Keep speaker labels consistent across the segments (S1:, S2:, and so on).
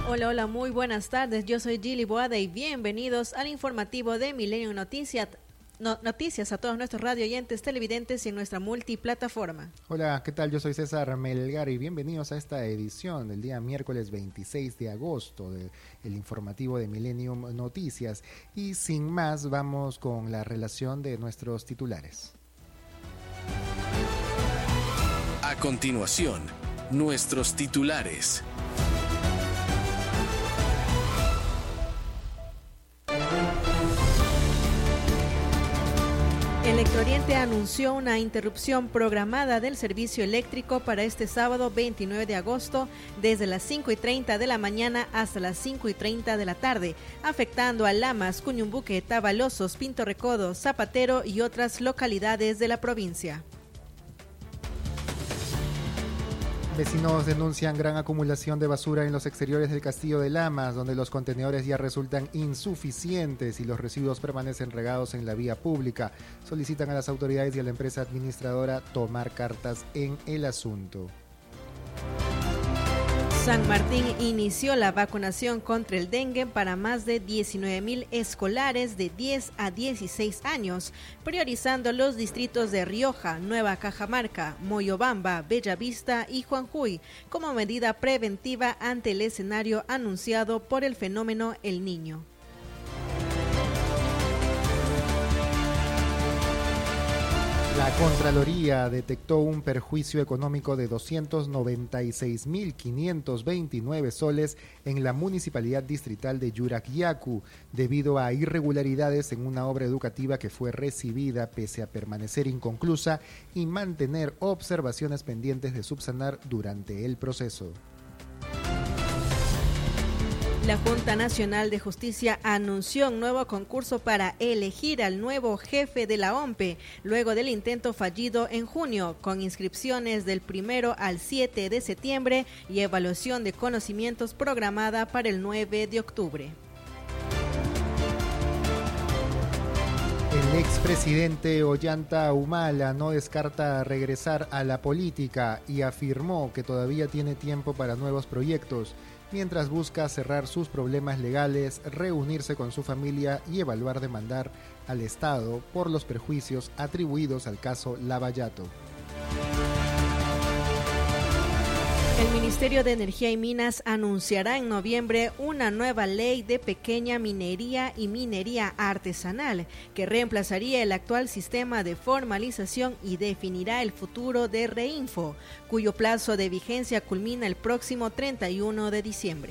S1: Hola, hola, muy buenas tardes. Yo soy Gili Boada y bienvenidos al informativo de Milenio Noticias. Noticias a todos nuestros radio oyentes, televidentes y en nuestra multiplataforma.
S2: Hola, ¿qué tal? Yo soy César Melgar y bienvenidos a esta edición del día miércoles 26 de agosto del informativo de Millennium Noticias. Y sin más, vamos con la relación de nuestros titulares.
S3: A continuación, nuestros titulares.
S1: Electrooriente anunció una interrupción programada del servicio eléctrico para este sábado 29 de agosto desde las 5:30 de la mañana hasta las 5:30 de la tarde, afectando a Lamas, Cuñumbuque, Tabalosos, Pinto Recodo, Zapatero y otras localidades de la provincia.
S2: Vecinos denuncian gran acumulación de basura en los exteriores del Castillo de Lamas, donde los contenedores ya resultan insuficientes y los residuos permanecen regados en la vía pública. Solicitan a las autoridades y a la empresa administradora tomar cartas en el asunto.
S1: San Martín inició la vacunación contra el dengue para más de 19,000 escolares de 10 a 16 años, priorizando los distritos de Rioja, Nueva Cajamarca, Moyobamba, Bellavista y Juanjuy, como medida preventiva ante el escenario anunciado por el fenómeno El Niño.
S2: La Contraloría detectó un perjuicio económico de 296.529 soles en la Municipalidad Distrital de Yuraquiacu, debido a irregularidades en una obra educativa que fue recibida pese a permanecer inconclusa y mantener observaciones pendientes de subsanar durante el proceso.
S1: La Junta Nacional de Justicia anunció un nuevo concurso para elegir al nuevo jefe de la OMPE, luego del intento fallido en junio, con inscripciones del 1 al 7 de septiembre y evaluación de conocimientos programada para el 9 de octubre.
S2: El expresidente Ollanta Humala no descarta regresar a la política y afirmó que todavía tiene tiempo para nuevos proyectos, mientras busca cerrar sus problemas legales, reunirse con su familia y evaluar demandar al Estado por los perjuicios atribuidos al caso Lavallato.
S1: El Ministerio de Energía y Minas anunciará en noviembre una nueva ley de pequeña minería y minería artesanal que reemplazaría el actual sistema de formalización y definirá el futuro de Reinfo, cuyo plazo de vigencia culmina el próximo 31 de diciembre.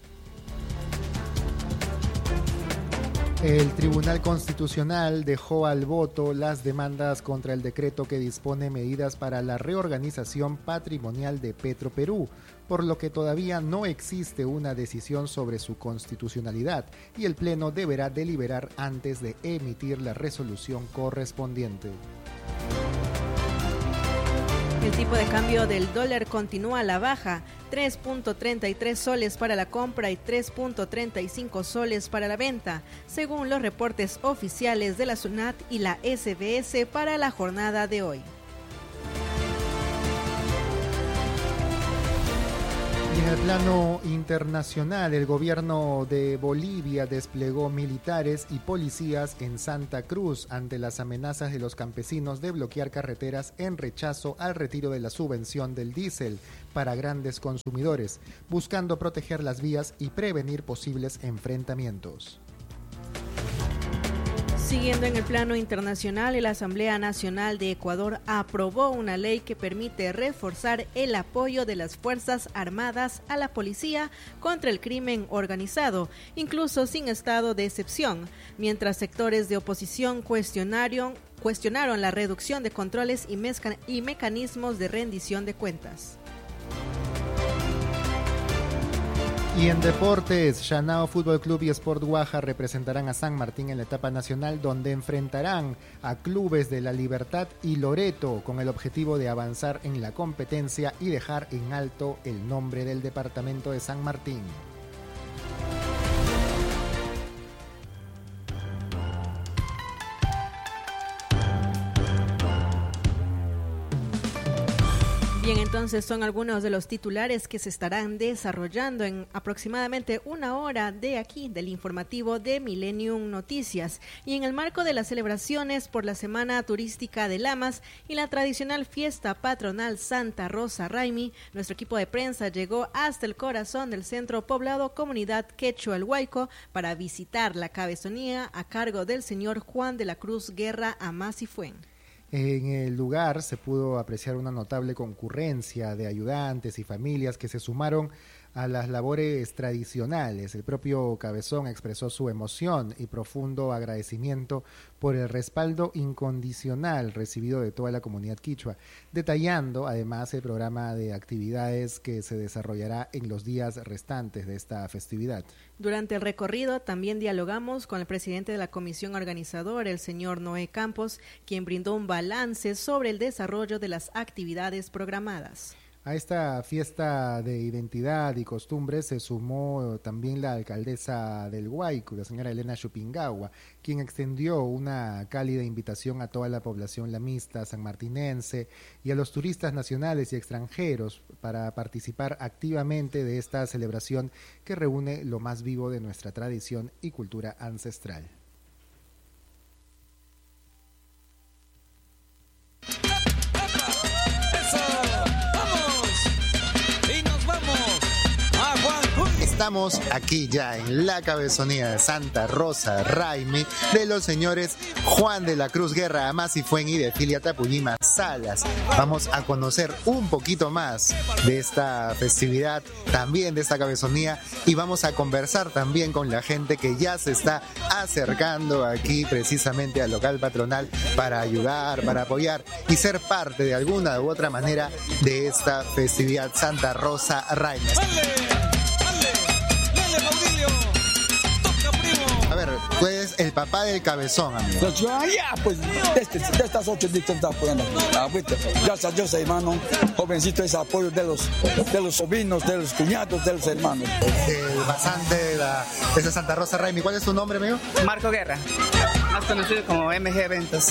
S2: El Tribunal Constitucional dejó al voto las demandas contra el decreto que dispone medidas para la reorganización patrimonial de Petroperú, por lo que todavía no existe una decisión sobre su constitucionalidad y el Pleno deberá deliberar antes de emitir la resolución correspondiente.
S1: El tipo de cambio del dólar continúa a la baja, 3.33 soles para la compra y 3.35 soles para la venta, según los reportes oficiales de la SUNAT y la SBS para la jornada de hoy.
S2: Y en el plano internacional, el gobierno de Bolivia desplegó militares y policías en Santa Cruz ante las amenazas de los campesinos de bloquear carreteras en rechazo al retiro de la subvención del diésel para grandes consumidores, buscando proteger las vías y prevenir posibles enfrentamientos.
S1: Siguiendo en el plano internacional, la Asamblea Nacional de Ecuador aprobó una ley que permite reforzar el apoyo de las Fuerzas Armadas a la policía contra el crimen organizado, incluso sin estado de excepción, mientras sectores de oposición cuestionaron la reducción de controles y mecanismos de rendición de cuentas.
S2: Y en deportes, Shanao Fútbol Club y Sport Guaja representarán a San Martín en la etapa nacional, donde enfrentarán a clubes de La Libertad y Loreto con el objetivo de avanzar en la competencia y dejar en alto el nombre del departamento de San Martín.
S1: Bien, entonces entonces son algunos de los titulares que se estarán desarrollando en aproximadamente una hora de aquí, del informativo de Millennium Noticias. Y en el marco de las celebraciones por la Semana Turística de Lamas y la tradicional fiesta patronal Santa Rosa Raimi, nuestro equipo de prensa llegó hasta el corazón del centro poblado Comunidad Quechua El Huayco para visitar la cabezonía a cargo del señor Juan de la Cruz Guerra Amasifuen.
S2: En el lugar se pudo apreciar una notable concurrencia de ayudantes y familias que se sumaron a las labores tradicionales. El propio Cabezón expresó su emoción y profundo agradecimiento por el respaldo incondicional recibido de toda la comunidad quichua, detallando además el programa de actividades que se desarrollará en los días restantes de esta festividad.
S1: Durante el recorrido también dialogamos con el presidente de la comisión organizadora, el señor Noé Campos, quien brindó un balance sobre el desarrollo de las actividades programadas.
S2: A esta fiesta de identidad y costumbres se sumó también la alcaldesa del Huayco, la señora Elena Chupingawa, quien extendió una cálida invitación a toda la población lamista, sanmartinense y a los turistas nacionales y extranjeros para participar activamente de esta celebración que reúne lo más vivo de nuestra tradición y cultura ancestral. Estamos aquí ya en la cabezonía de Santa Rosa Raimi de los señores Juan de la Cruz Guerra Amasifuen y de Filia Tapuyima Salas. Vamos a conocer un poquito más de esta festividad, también de esta cabezonía, y vamos a conversar también con la gente que ya se está acercando aquí precisamente al local patronal para ayudar, para apoyar y ser parte de alguna u otra manera de esta festividad Santa Rosa Raimi. A ver, tú eres el papá del Cabezón, amigo.
S4: Pues de estas 8 días estamos apoyando. Gracias a Dios, hermano. Jovencito, ese apoyo de los sobrinos, de los cuñados, de los hermanos.
S2: El pasante de esa Santa Rosa Raimi. ¿Cuál es tu nombre, amigo?
S5: Marco Guerra, más conocido como MG Eventos.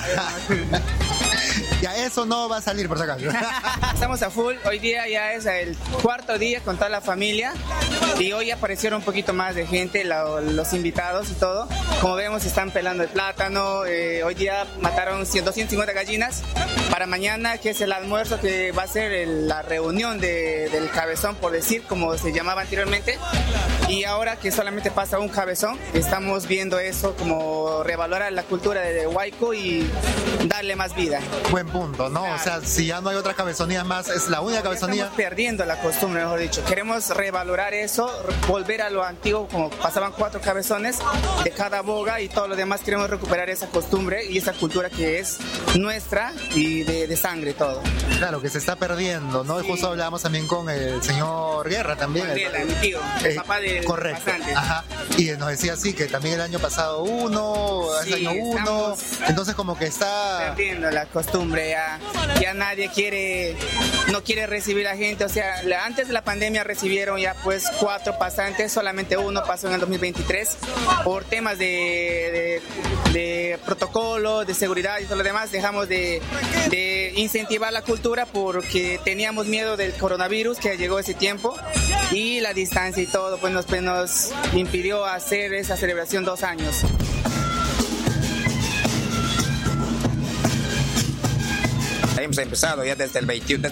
S2: Ya eso no va a salir, por si acaso.
S5: Estamos a full, hoy día ya es el cuarto día con toda la familia y hoy aparecieron un poquito más de gente, los invitados y todo. Como vemos están pelando el plátano, hoy día mataron 250 gallinas. Para mañana, que es el almuerzo, que va a ser la reunión del cabezón, por decir, como se llamaba anteriormente. Y ahora que solamente pasa un cabezón, estamos viendo eso como revalorar la cultura de Huayco y darle más vida.
S2: Buen punto, ¿no? Claro. O sea, si ya no hay otras cabezonías más, es la única cabezonía.
S5: Estamos perdiendo la costumbre, mejor dicho. Queremos revalorar eso, volver a lo antiguo, como pasaban 4 cabezones de cada boga y todo lo demás. Queremos recuperar esa costumbre y esa cultura que es nuestra y de sangre todo.
S2: Claro, que se está perdiendo, ¿no? Sí. Y justo hablábamos también con el señor Guerra también.
S5: Mandela, mi tío, el papá del
S2: correcto.
S5: Pasante.
S2: Ajá. Y nos decía así que también el año pasado el año 1, entonces como que está
S5: perdiendo la costumbre, ya nadie no quiere recibir a gente, o sea, antes de la pandemia recibieron ya pues 4 pasantes, solamente uno pasó en el 2023 por temas de protocolo, de seguridad y todo lo demás. Dejamos de incentivar la cultura porque teníamos miedo del coronavirus que llegó ese tiempo y la distancia y todo pues nos impidió hacer esa celebración 2 años.
S6: Hemos empezado ya desde el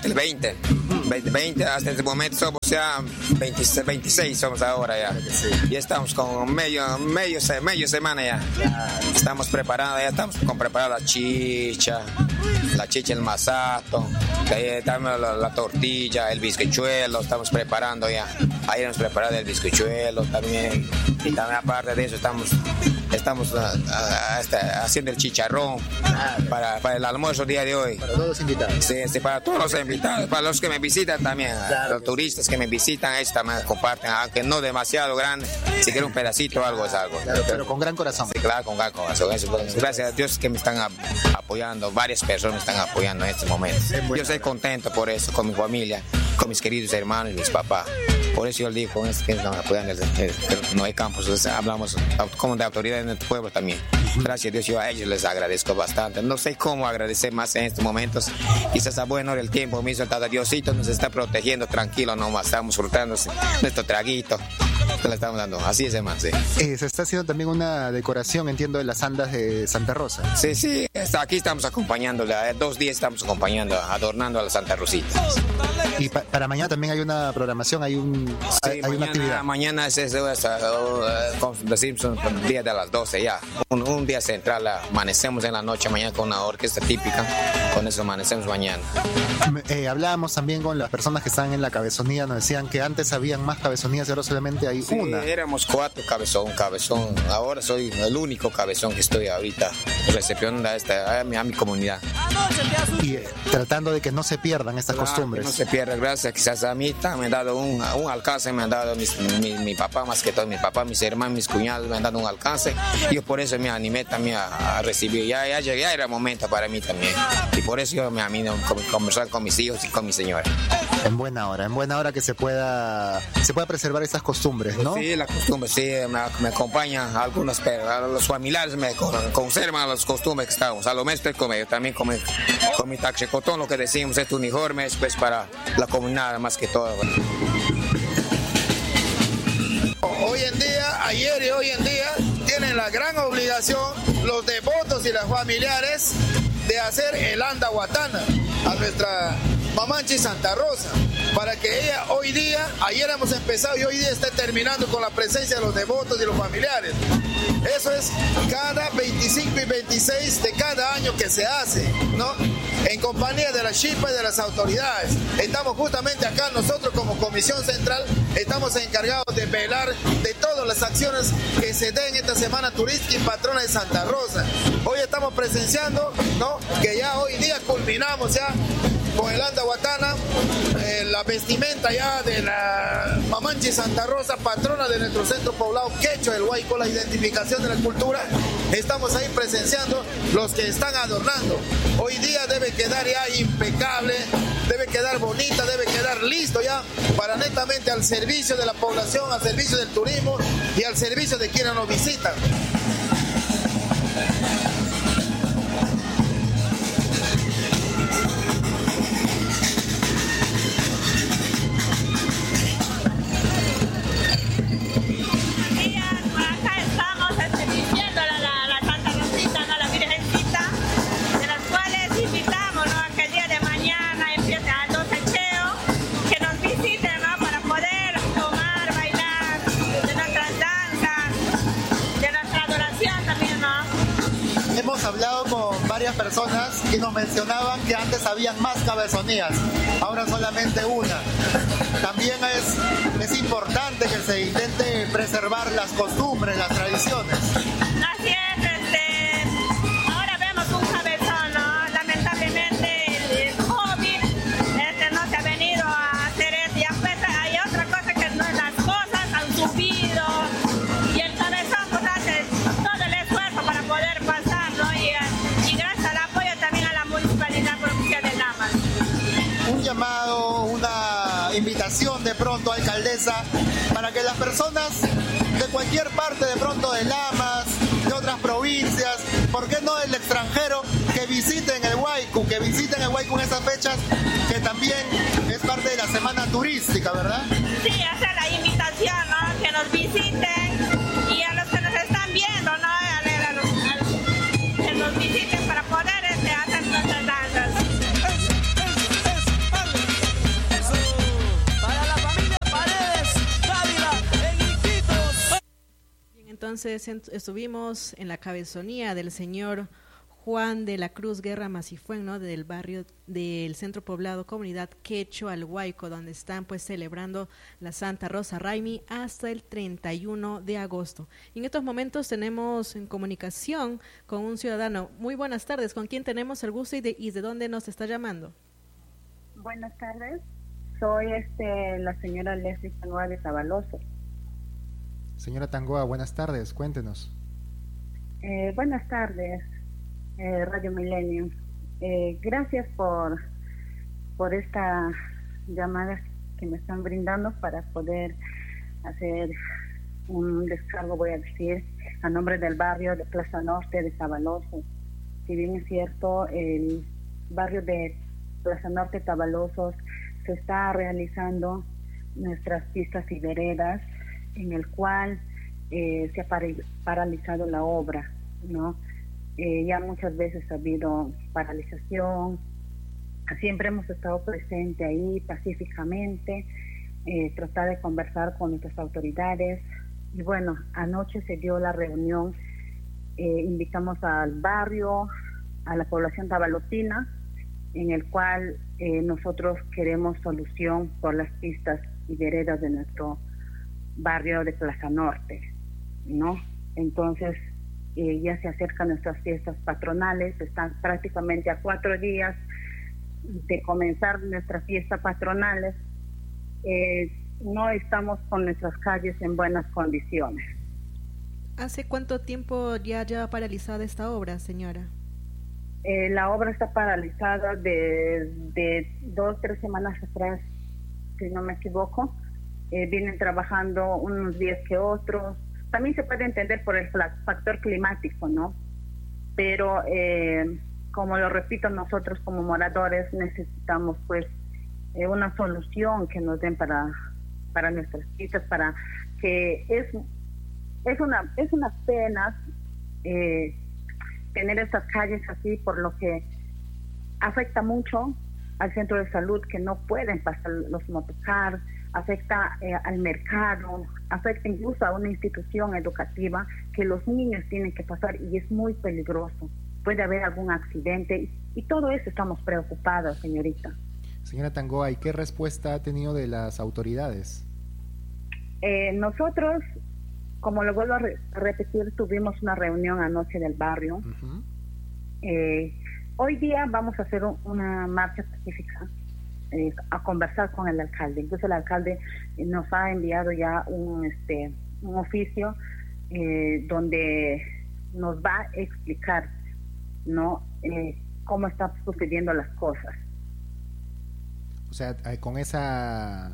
S6: 20 hasta este momento somos ya 26 somos ahora ya. Ya estamos con medio semana ya. Estamos preparados, ya estamos preparando la chicha, el masato, la tortilla, el bizcochuelo, estamos preparando ya. Ahí hemos preparado el bizcochuelo también. Y también aparte de eso estamos haciendo el chicharrón para el almuerzo día de hoy.
S2: Para todos los invitados.
S6: Sí, para todos los invitados, para los que me visitan también, claro, los turistas que me visitan, ellos también comparten, aunque no demasiado grande, si quieren un pedacito o algo es algo.
S2: Claro, pero con gran corazón.
S6: Sí, claro, con gran corazón. Gracias a Dios que me están apoyando, varias personas me están apoyando en este momento. Yo estoy contento por eso, con mi familia, con mis queridos hermanos y mis papás. Por eso yo digo, con que nos apoyan no hay campos, hablamos como de autoridad en el pueblo también. Gracias a Dios, yo a ellos les agradezco bastante. No sé cómo agradecer más en estos momentos. Quizás a bueno el tiempo mismo, cada Diosito nos está protegiendo, tranquilo nomás, estamos disfrutando nuestro traguito. Le estamos dando, así es, hermano, sí.
S2: Se está haciendo también una decoración, entiendo, de las andas de Santa Rosa.
S6: Sí, aquí estamos acompañándola, 2 días estamos acompañando, adornando a la Santa Rosita.
S2: Y para mañana también hay una programación, hay una actividad.
S6: Mañana es el día de las 12 ya, un día central, amanecemos en la noche mañana con una orquesta típica, con eso amanecemos mañana.
S2: Hablábamos también con las personas que están en la cabezonía, nos decían que antes habían más cabezonías y ahora solamente hay una.
S6: Éramos 4 cabezón, ahora soy el único cabezón que estoy ahorita recepcionando a mi comunidad.
S2: Y tratando de que no se pierdan estas costumbres.
S6: No se pierda, gracias, quizás a mí me han dado un alcance, me han dado mi papá, más que todo mi papá, mis hermanos, mis cuñados me han dado un alcance, y yo por eso me animé también a recibir, ya era el momento para mí también, y por eso yo me animé a conversar con mis hijos y con mi señora.
S2: En buena hora que se pueda preservar estas costumbres, ¿no?
S6: Sí, las costumbres, sí, me acompañan algunos, pero a los familiares me conservan las costumbres que estamos, a lo menos estoy con ellos, también con mi taxecotón, lo que decimos, este uniforme es pues para la comunidad más que todo.
S7: Hoy en día, ayer y hoy en día, tienen la gran obligación los devotos y las familiares de hacer el anda guatana a nuestra Mamanchi Santa Rosa, para que ella hoy día, ayer hemos empezado y hoy día está terminando con la presencia de los devotos y los familiares. Eso es cada 25 y 26 de cada año que se hace, ¿no? En compañía de la Chipa y de las autoridades. Estamos justamente acá, nosotros como Comisión Central, estamos encargados de velar de todas las acciones que se den esta semana turística y patrona de Santa Rosa. Hoy estamos presenciando, ¿no?, que ya hoy día culminamos ya con el anda guatana, la vestimenta ya de la Mamanchi Santa Rosa, patrona de nuestro centro poblado Quechua del Guayco, la identificación de la cultura. Estamos ahí presenciando los que están adornando. Hoy día debe quedar ya impecable, debe quedar bonita, debe quedar listo ya para netamente al servicio de la población, al servicio del turismo y al servicio de quienes nos visitan.
S2: Hablado con varias personas y nos mencionaban que antes habían más cabezonías, ahora solamente una. También es importante que se intente preservar las costumbres, las tradiciones.
S8: Así es, ahora vemos un cabezón, ¿no? Lamentablemente el COVID no se ha venido a hacer eso, y después hay otra cosa que no, las cosas han subido y el cabezón pues hace todo el esfuerzo para poder pasar. Y gracias al apoyo también a la Municipalidad Provincial de Lamas.
S2: Un llamado, una invitación de pronto, alcaldesa, para que las personas de cualquier parte, de pronto de Lamas, de otras provincias, ¿por qué no del extranjero, que visiten el Guayco en esas fechas, que también es parte de la semana turística, ¿verdad?
S8: Sí, hacer la invitación, ¿no?, que nos visiten, y a los que nos están viendo, ¿no?, que nos visiten para poder hacer nuestras danzas.
S9: Para la familia Paredes, Dávila, en Iquitos.
S1: Bien, entonces estuvimos en la cabezonía del señor Juan de la Cruz Guerra Masifuen, ¿no?, del barrio del centro poblado comunidad Quechua al Guayco, donde están pues celebrando la Santa Rosa Raimi hasta el 31 de agosto. Y en estos momentos tenemos en comunicación con un ciudadano. Muy buenas tardes, ¿con quién tenemos el gusto y de dónde nos está llamando?
S10: Buenas tardes, soy la señora Leslie Tangoa de Zabaloso.
S2: Señora Tangoa, buenas tardes, cuéntenos.
S10: Buenas tardes, Radio Milenio. Gracias por esta llamada que me están brindando para poder hacer un descargo, voy a decir, a nombre del barrio de Plaza Norte de Tavalosos. Si bien es cierto, el barrio de Plaza Norte Tavalosos se está realizando nuestras pistas y veredas, en el cual se ha paralizado la obra, ¿no? Ya muchas veces ha habido paralización. Siempre hemos estado presentes ahí pacíficamente, tratar de conversar con nuestras autoridades. Y bueno, anoche se dio la reunión, invitamos al barrio, a la población tabalotina, en el cual nosotros queremos solución por las pistas y veredas de nuestro barrio de Plaza Norte, ¿no? Entonces, ya se acercan nuestras fiestas patronales, están prácticamente a 4 días de comenzar nuestras fiestas patronales. No estamos con nuestras calles en buenas condiciones.
S1: ¿Hace cuánto tiempo ya lleva paralizada esta obra, señora?
S10: La obra está paralizada de 2-3 semanas atrás, si no me equivoco. Vienen trabajando unos días que otros. También se puede entender por el factor climático, ¿no? Pero, como lo repito, nosotros como moradores necesitamos, pues, una solución que nos den para nuestras pistas, para que es una pena tener estas calles así, por lo que afecta mucho al centro de salud, que no pueden pasar los motocar, afecta al mercado, afecta incluso a una institución educativa que los niños tienen que pasar, y es muy peligroso. Puede haber algún accidente y todo eso estamos preocupados, señorita.
S2: Señora Tangoa, ¿y qué respuesta ha tenido de las autoridades?
S10: Nosotros, como lo vuelvo a repetir, tuvimos una reunión anoche del barrio.
S2: Uh-huh.
S10: Hoy día vamos a hacer una marcha pacífica, a conversar con el alcalde. Incluso el alcalde nos ha enviado ya un oficio donde nos va a explicar, ¿no? Cómo están sucediendo las cosas.
S2: O sea, con esa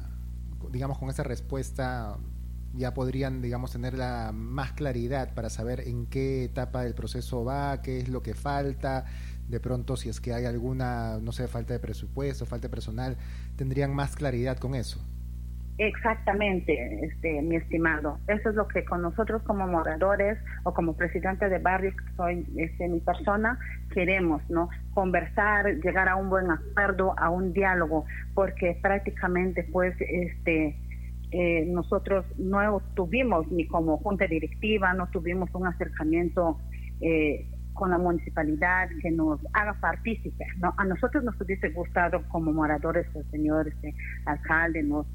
S2: respuesta ya podrían, tener más claridad para saber en qué etapa del proceso va, qué es lo que falta. De pronto, si es que hay alguna, no sé, falta de presupuesto, falta de personal, tendrían más claridad con eso.
S10: Exactamente, mi estimado. Eso es lo que con nosotros como moradores o como presidente de barrios, que soy mi persona, queremos, ¿no? Conversar, llegar a un buen acuerdo, a un diálogo, porque prácticamente, pues, nosotros no tuvimos, ni como junta directiva, no tuvimos un acercamiento con la municipalidad que nos haga partícipes, ¿no? A nosotros nos hubiese gustado como moradores que el señor alcalde nos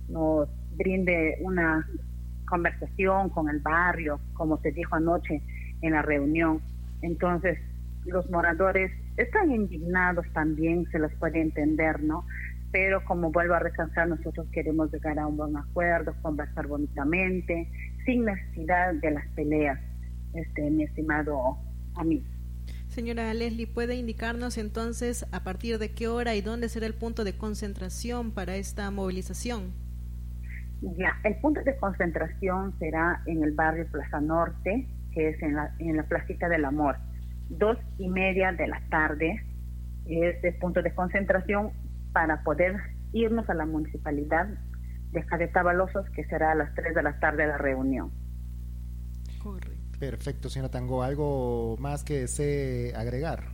S10: brinde una conversación con el barrio, como se dijo anoche en la reunión. Entonces, los moradores están indignados también, se les puede entender, ¿no? Pero como vuelvo a recalcar, nosotros queremos llegar a un buen acuerdo, conversar bonitamente, sin necesidad de las peleas, mi estimado amigo.
S1: Señora Leslie, ¿puede indicarnos entonces a partir de qué hora y dónde será el punto de concentración para esta movilización?
S10: Ya, el punto de concentración será en el barrio Plaza Norte, que es en la Placita del Amor. 2:30 de la tarde es el punto de concentración para poder irnos a la municipalidad de Tavalosos, que será a las 3 de la tarde la reunión.
S1: Correcto.
S2: Perfecto, señora Tangoa. ¿Algo más que desee agregar?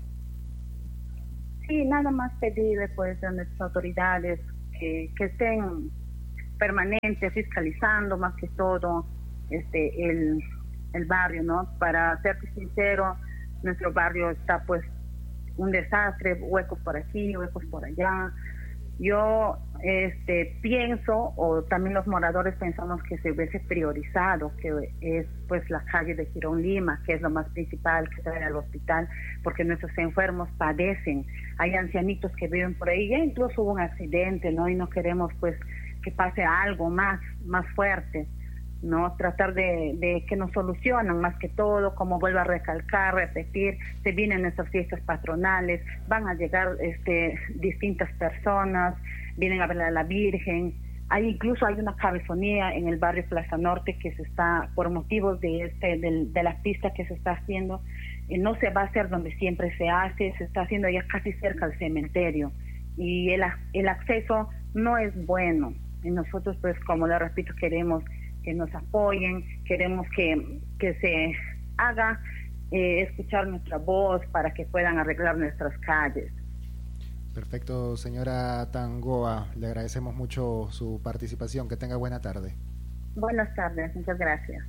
S10: Sí, nada más pedirle, pues, a nuestras autoridades que estén permanentes, fiscalizando más que todo el barrio, ¿no? Para ser sincero, nuestro barrio está, pues, un desastre, huecos por aquí, huecos por allá. Yo pienso, o también los moradores pensamos, que se hubiese priorizado, que es, pues, la calle de Girón Lima, que es lo más principal, que trae al hospital, porque nuestros enfermos padecen. Hay ancianitos que viven por ahí, ya incluso hubo un accidente, ¿no? Y no queremos, pues, que pase algo más fuerte, ¿no? Tratar de que nos solucionen más que todo, como vuelvo a recalcar, repetir, se vienen nuestras fiestas patronales, van a llegar distintas personas, vienen a ver a la Virgen, Incluso hay una cabezonía en el barrio Plaza Norte que se está, por motivos de la pista que se está haciendo, no se va a hacer donde siempre se hace, se está haciendo ya casi cerca del cementerio y el acceso no es bueno. Y nosotros, pues, como le repito, queremos que nos apoyen, queremos que se haga escuchar nuestra voz para que puedan arreglar nuestras calles.
S2: Perfecto, señora Tangoa, le agradecemos mucho su participación, que tenga buena tarde.
S10: Buenas tardes, muchas gracias.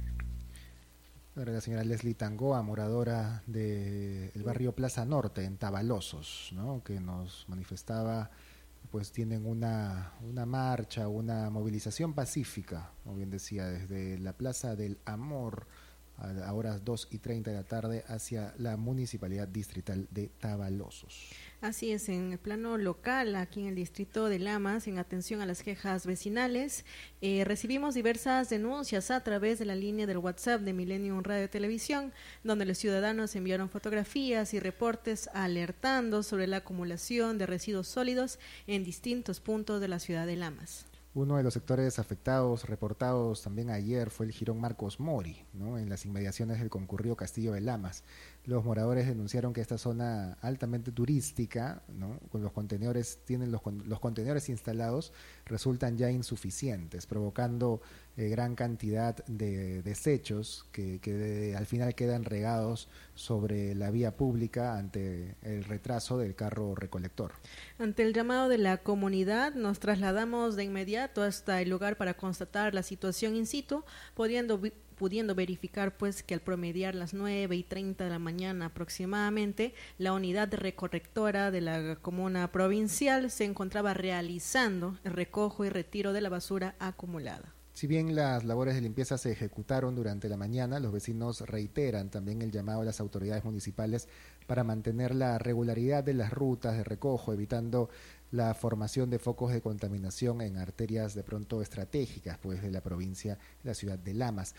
S2: Era la señora Leslie Tangoa, moradora del barrio Plaza Norte, en Tavalosos, ¿no? Que nos manifestaba, pues tienen una marcha, una movilización pacífica, como bien decía, desde la Plaza del Amor a horas 2:30 de la tarde hacia la Municipalidad Distrital de Tavalosos.
S1: Así es, en el plano local, aquí en el distrito de Lamas, en atención a las quejas vecinales, recibimos diversas denuncias a través de la línea del WhatsApp de Millennium Radio y Televisión, donde los ciudadanos enviaron fotografías y reportes alertando sobre la acumulación de residuos sólidos en distintos puntos de la ciudad de Lamas.
S2: Uno de los sectores afectados, reportados también ayer, fue el jirón Marcos Mori, ¿no? En las inmediaciones del concurrido Castillo de Lamas. Los moradores denunciaron que esta zona altamente turística, ¿no? Con los contenedores, los contenedores instalados resultan ya insuficientes, provocando gran cantidad de desechos que al final quedan regados sobre la vía pública ante el retraso del carro recolector.
S1: Ante el llamado de la comunidad, nos trasladamos de inmediato hasta el lugar para constatar la situación in situ, pudiendo verificar pues que al promediar las 9:30 de la mañana aproximadamente, la unidad recolectora de la comuna provincial se encontraba realizando el recojo y retiro de la basura acumulada.
S2: Si bien las labores de limpieza se ejecutaron durante la mañana, los vecinos reiteran también el llamado a las autoridades municipales para mantener la regularidad de las rutas de recojo, evitando la formación de focos de contaminación en arterias de pronto estratégicas pues de la provincia, de la ciudad de Lamas.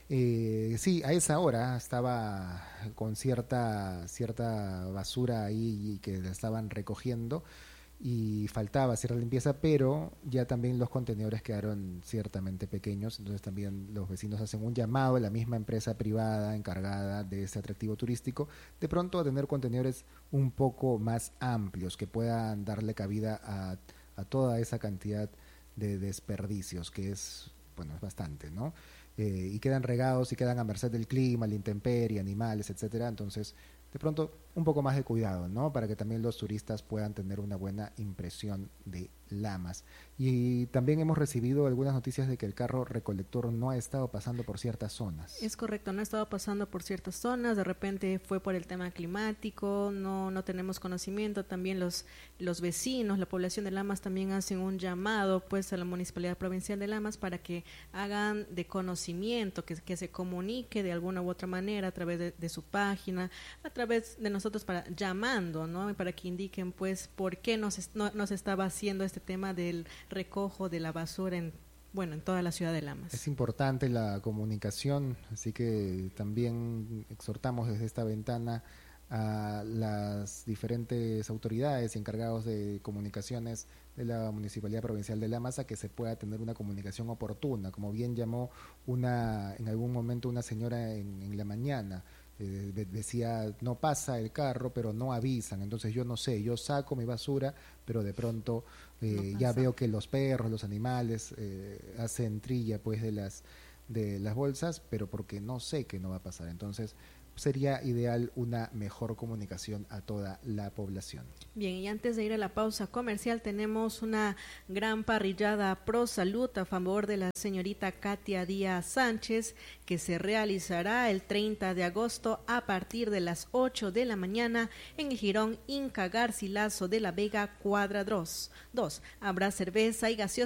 S2: Sí, a esa hora estaba con cierta basura ahí que la estaban recogiendo y faltaba hacer la limpieza, pero ya también los contenedores quedaron ciertamente pequeños, entonces también los vecinos hacen un llamado a la misma empresa privada encargada de este atractivo turístico, de pronto a tener contenedores un poco más amplios que puedan darle cabida a toda esa cantidad de desperdicios, que es, bueno, es bastante, ¿no? Y quedan regados y quedan a merced del clima, la intemperie, animales, etcétera, entonces de pronto un poco más de cuidado, ¿no? Para que también los turistas puedan tener una buena impresión de Lamas. Y también hemos recibido algunas noticias de que el carro recolector no ha estado pasando por ciertas zonas.
S1: Es correcto, no ha estado pasando por ciertas zonas, de repente fue por el tema climático, no tenemos conocimiento, también los vecinos, la población de Lamas también hacen un llamado pues a la Municipalidad Provincial de Lamas para que hagan de conocimiento, que se comunique de alguna u otra manera a través de su página, a través de nosotros llamando, ¿no? Para que indiquen pues por qué no se estaba haciendo este tema del recojo de la basura en toda la ciudad de Lamas.
S2: Es importante la comunicación, así que también exhortamos desde esta ventana a las diferentes autoridades y encargados de comunicaciones de la Municipalidad Provincial de Lamas a que se pueda tener una comunicación oportuna, como bien llamó en algún momento una señora en la mañana. Decía, no pasa el carro, pero no avisan, entonces yo no sé, yo saco mi basura, pero de pronto ya veo que los perros, los animales hacen trilla pues de las bolsas, pero porque no sé que no va a pasar, entonces sería ideal una mejor comunicación a toda la población.
S1: Bien, y antes de ir a la pausa comercial tenemos una gran parrillada pro salud a favor de la señorita Katia Díaz Sánchez, que se realizará el 30 de agosto a partir de las 8 de la mañana en el jirón Inca Garcilaso de la Vega, cuadra 2. Habrá cerveza y gaseosa